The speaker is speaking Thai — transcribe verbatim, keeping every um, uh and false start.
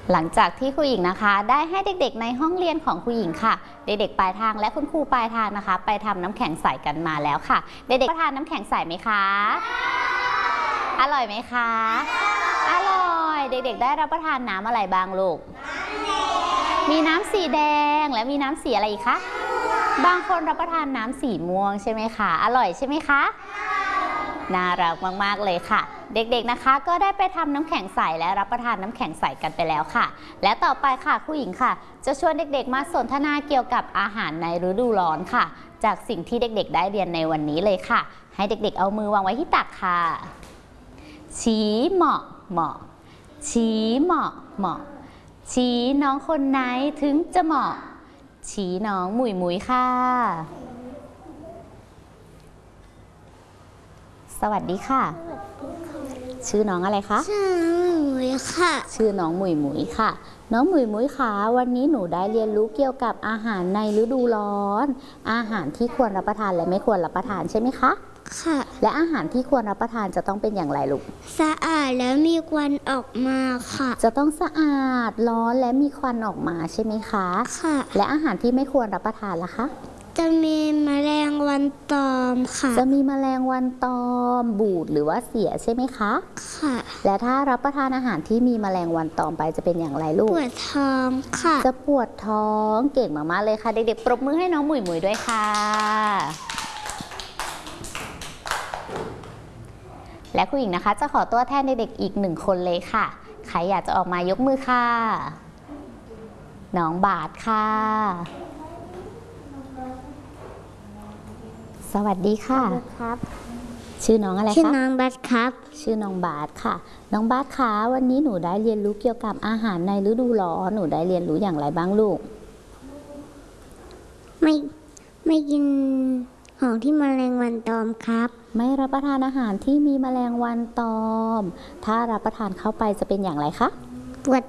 หลังจากที่ครูหญิงนะคะได้ให้เด็กๆในห้องเรียนของครูหญิงค่ะเด็กๆปลายทางและคุณครูปลายทางนะคะไปทำน้ำแข็งใสกันมาแล้วค่ะเด็กๆทานน้ำแข็งใสไหมคะอร่อยไหมคะอร่อยเด็กๆได้รับประทานน้ำอะไรบ้างลูกมีน้ำสีแดงและมีน้ำสีอะไรอีกคะบางคนรับประทานน้ำสีม่วงใช่ไหมคะอร่อยใช่ไหมคะน่ารักมากๆเลยค่ะเด็กๆนะคะก็ได้ไปทำน้ำแข็งใสและรับประทานน้ำแข็งใสกันไปแล้วค่ะและต่อไปค่ะครูหญิงค่ะจะชวนเด็กๆมาสนทนาเกี่ยวกับอาหารในฤดูร้อนค่ะจากสิ่งที่เด็กๆได้เรียนในวันนี้เลยค่ะให้เด็กๆเอามือวางไว้ที่ตักค่ะชี้เหมาะเหมาะชี้เหมาะเหมาะชี้น้องคนไหนถึงจะเหมาะชี้น้องหมุยหมุยค่ะสวัสดีค่ะชื่อน้องอะไรคะชื่อหมุยค่ะชื่อน้องหมุยหมุยค่ะน้องหมุยหมุยค่ะวันนี้หนูได้เรียนรู้เกี่ยวกับอาหารในฤดูร้อนอาหารที่ควรรับประทานและไม่ควรรับประทานใช่ไหมคะค่ะและอาหารที่ควรรับประทานจะต้องเป็นอย่างไรลูกสะอาดแล้วมีควันออกมาค่ะจะต้องสะอาดร้อนและมีควันออกมาใช่ไหมคะค่ะและอาหารที่ไม่ควรรับประทานล่ะคะจะมีแมลงวันตอมค่ะจะมีแมลงวันตอมบูดหรือว่าเสียใช่ไหมคะค่ะและถ้ารับประทานอาหารที่มีแมลงวันตอมไปจะเป็นอย่างไรลูกปวดท้องค่ะจะปวดท้องเก่งมากๆเลยค่ะเด็กๆปรบมือให้น้องหมุยหมุยด้วยค่ะและครูหญิงนะคะจะขอตัวแทนเด็กๆอีกหนึ่งคนเลยค่ะใครอยากจะออกมายกมือค่ะน้องบาทค่ะสวัสดีค่ะครับชื่อน้องอะไรคะชื่อน้องบัสครับชื่อน้องบาทค่ะน้องบาทคะวันนี้หนูได้เรียนรู้เกี่ยวกับอาหารในฤดูร้อนหนูได้เรียนรู้อย่างไรบ้างลูกไม่ไม่กินของที่แมลงวันตอมครับไม่รับประทานอาหารที่มีแมลงวันตอมถ้ารับประทานเข้าไปจะเป็นอย่างไรคะปวด